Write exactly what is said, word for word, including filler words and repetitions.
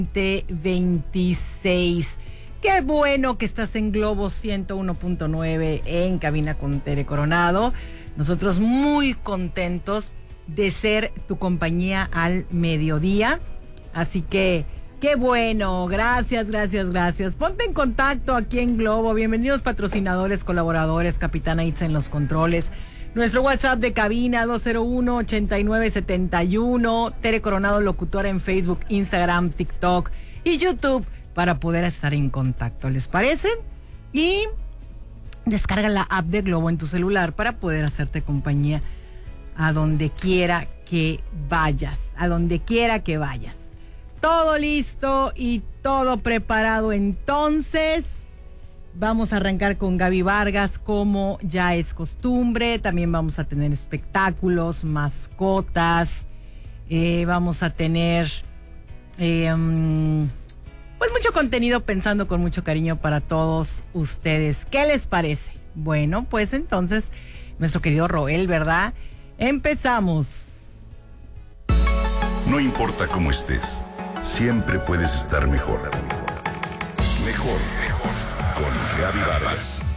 veinte veintiséis. Qué bueno que estás en Globo ciento uno punto nueve en cabina con Tere Coronado. Nosotros muy contentos de ser tu compañía al mediodía. Así que qué bueno, gracias, gracias, gracias. Ponte en contacto aquí en Globo. Bienvenidos patrocinadores, colaboradores, Capitana Itza en los controles. Nuestro WhatsApp de cabina dos cero uno, ochenta y nueve setenta y uno. Tere Coronado locutora en Facebook, Instagram, TikTok y YouTube para poder estar en contacto. ¿Les parece? Y descarga la app de Globo en tu celular para poder hacerte compañía a donde quiera que vayas, a donde quiera que vayas. Todo listo y todo preparado. Entonces, vamos a arrancar con Gaby Vargas, como ya es costumbre. También vamos a tener espectáculos, mascotas. Eh, vamos a tener eh, um, pues mucho contenido, pensando con mucho cariño para todos ustedes. ¿Qué les parece? Bueno, pues entonces, nuestro querido Roel, ¿verdad? Empezamos. No importa cómo estés, siempre puedes estar mejor. Mejor, mejor. Con Gaby Vargas.